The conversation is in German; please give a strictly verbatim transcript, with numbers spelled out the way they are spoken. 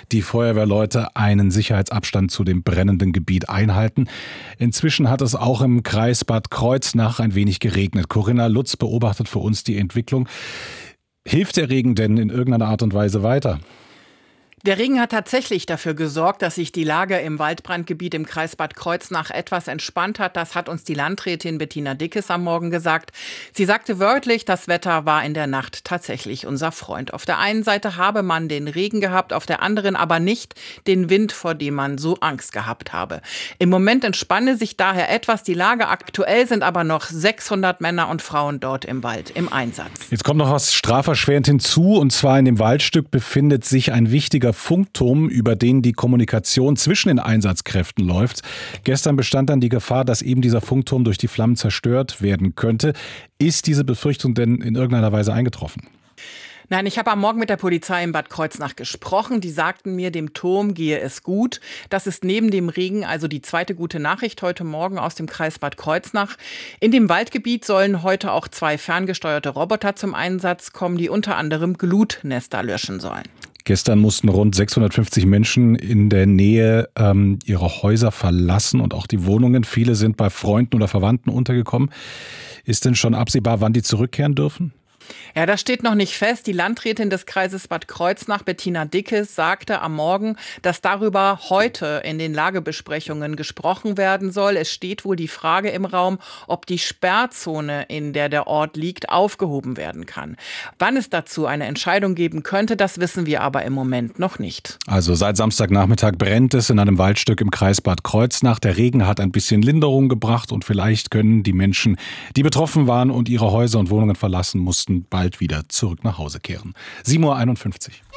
die Feuerwehrleute einen Sicherheitsabstand zu dem brennenden Gebiet einhalten. Inzwischen hat es auch im Kreis Bad Kreuznach ein wenig geregnet. Corinna Lutz beobachtet für uns die Entwicklung. Hilft der Regen denn in irgendeiner Art und Weise weiter? Der Regen hat tatsächlich dafür gesorgt, dass sich die Lage im Waldbrandgebiet im Kreis Bad Kreuznach etwas entspannt hat. Das hat uns die Landrätin Bettina Dickes am Morgen gesagt. Sie sagte wörtlich, das Wetter war in der Nacht tatsächlich unser Freund. Auf der einen Seite habe man den Regen gehabt, auf der anderen aber nicht den Wind, vor dem man so Angst gehabt habe. Im Moment entspanne sich daher etwas die Lage. Aktuell sind aber noch sechshundert Männer und Frauen dort im Wald im Einsatz. Jetzt kommt noch was straferschwerend hinzu. Und zwar in dem Waldstück befindet sich ein wichtiger Funkturm, über den die Kommunikation zwischen den Einsatzkräften läuft. Gestern bestand dann die Gefahr, dass eben dieser Funkturm durch die Flammen zerstört werden könnte. Ist diese Befürchtung denn in irgendeiner Weise eingetroffen? Nein, ich habe am Morgen mit der Polizei in Bad Kreuznach gesprochen. Die sagten mir, dem Turm gehe es gut. Das ist neben dem Regen also die zweite gute Nachricht heute Morgen aus dem Kreis Bad Kreuznach. In dem Waldgebiet sollen heute auch zwei ferngesteuerte Roboter zum Einsatz kommen, die unter anderem Glutnester löschen sollen. Gestern mussten rund sechshundertfünfzig Menschen in der Nähe ähm, ihre Häuser verlassen und auch die Wohnungen. Viele sind bei Freunden oder Verwandten untergekommen. Ist denn schon absehbar, wann die zurückkehren dürfen? Ja, das steht noch nicht fest. Die Landrätin des Kreises Bad Kreuznach, Bettina Dickes, sagte am Morgen, dass darüber heute in den Lagebesprechungen gesprochen werden soll. Es steht wohl die Frage im Raum, ob die Sperrzone, in der der Ort liegt, aufgehoben werden kann. Wann es dazu eine Entscheidung geben könnte, das wissen wir aber im Moment noch nicht. Also seit Samstagnachmittag brennt es in einem Waldstück im Kreis Bad Kreuznach. Der Regen hat ein bisschen Linderung gebracht und vielleicht können die Menschen, die betroffen waren und ihre Häuser und Wohnungen verlassen mussten, bald wieder zurück nach Hause kehren. sieben Uhr einundfünfzig.